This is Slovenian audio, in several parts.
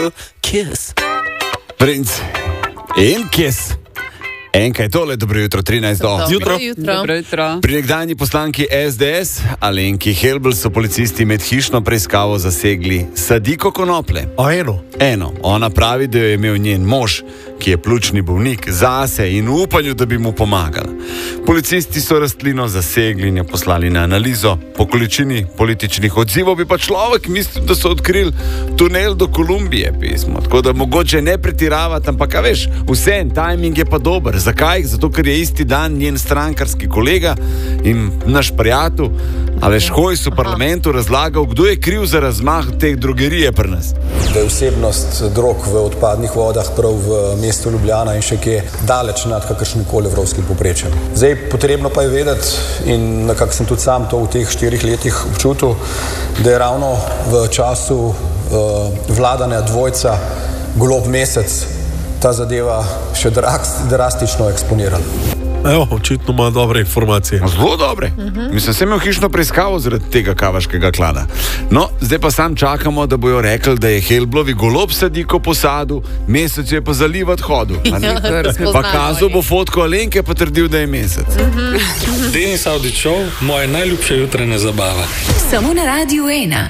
Kiss. Princ in Kiss. Enkaj tole, dobro jutro, 13 do. Dobro jutro. Pri nekdanji poslanki SDS Alenki Helbl so policisti med hišno preiskavo zasegli sadiko konoplje. Eno. Ona pravi, da jo je imel njen mož, ki je pljučni bolnik, zase in v upanju, da bi mu pomagala. Policisti so rastlino zasegli in jo poslali na analizo. Po količini političnih odzivov bi pa človek mislil, da so odkrili tunel do Kolumbije, pismo. Tako da mogoče ne pretiravati, ampak veš, vsem, timing je pa dober. Zakaj? Zato, ker je isti dan njen strankarski kolega in naš prijatelj Aleš Hojs v parlamentu razlagal, kdo je kriv za razmah te drogerije pri nas. Da je vsebnost drog v odpadnih vodah prav v mestu Ljubljana in še kje daleč nad kakršnikoli evropskim povprečjem. Zdaj, potrebno pa je vedeti, in nekako sem tudi sam to v teh 4 letih občutil, da je ravno v času vladanja dvojca Golob Mesec ta zadeva še drastično eksponirala. Evo, očitno ima dobre informacije. Zelo dobre. Mislim, sem imel hišno preiskavo zaradi tega kavaškega klana. No, zdaj pa sam čakamo, da bojo rekli, da je Helblovi golob sadiko posadil, Mesec je pa zalivat hodil. Pa kazal bo fotko Alenke, pa trdil, da je Mesec. Denis Avdić Show, moja najljubša jutranja zabava. Samo na Radiu 1.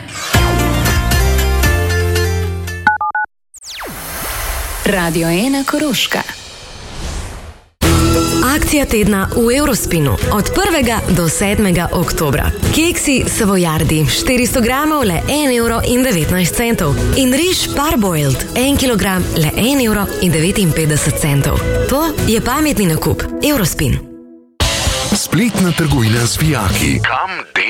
Radio 1 Koroška. Akcija tedna v Eurospinu od 1. do 7. oktobra. Keksi Savoiardi 400 gramov le 1,19 € in riž Parboiled 1 kilogram le 1,59 €. To je pametni nakup. Eurospin. Spletna trgovina z vijaki. Kam